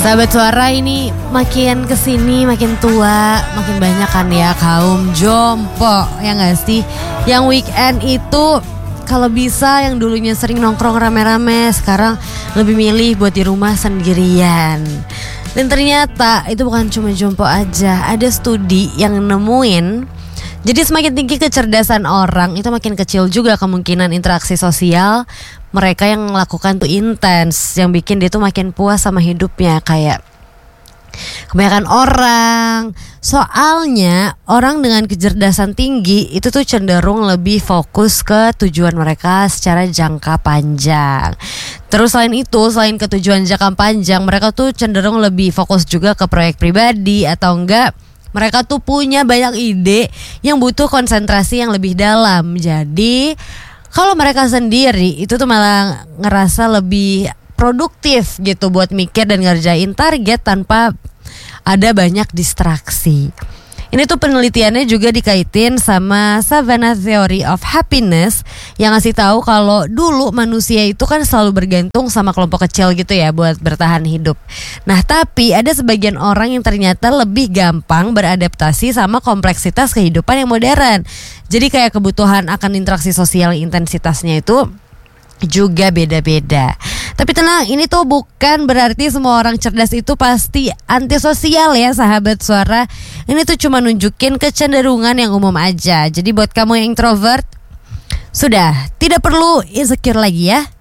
Sahabat Suara, ini makin kesini makin tua, makin banyak kan ya kaum jompo, ya gak sih? Yang weekend itu kalau bisa yang dulunya sering nongkrong rame-rame, sekarang lebih milih buat di rumah sendirian. Dan ternyata itu bukan cuma jompo aja, ada studi yang nemuin, jadi semakin tinggi kecerdasan orang, itu makin kecil juga kemungkinan interaksi sosial mereka yang melakukan tuh intens, yang bikin dia tuh makin puas sama hidupnya. Kayak kebanyakan orang, soalnya orang dengan kecerdasan tinggi itu tuh cenderung lebih fokus ke tujuan mereka secara jangka panjang. Terus selain ke tujuan jangka panjang, mereka tuh cenderung lebih fokus juga ke proyek pribadi, atau enggak mereka tuh punya banyak ide yang butuh konsentrasi yang lebih dalam. Jadi kalau mereka sendiri itu tuh malah ngerasa lebih produktif gitu buat mikir dan ngerjain target tanpa ada banyak distraksi. Ini tuh penelitiannya juga dikaitin sama Savannah Theory of Happiness yang ngasih tahu kalau dulu manusia itu kan selalu bergantung sama kelompok kecil gitu ya buat bertahan hidup. Nah, tapi ada sebagian orang yang ternyata lebih gampang beradaptasi sama kompleksitas kehidupan yang modern. Jadi kayak kebutuhan akan interaksi sosial intensitasnya itu juga beda-beda. Tapi tenang, ini tuh bukan berarti semua orang cerdas itu pasti antisosial ya sahabat Suara. Ini tuh cuma nunjukin kecenderungan yang umum aja. Jadi buat kamu yang introvert, sudah tidak perlu insecure lagi ya.